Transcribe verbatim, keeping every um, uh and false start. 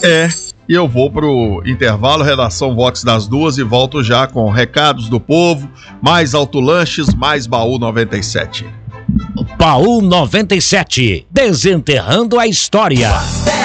É, e eu vou pro intervalo, redação Vox das duas, e volto já com recados do povo, mais Autolanches, mais Baú noventa e sete. Baú noventa e sete, desenterrando a história.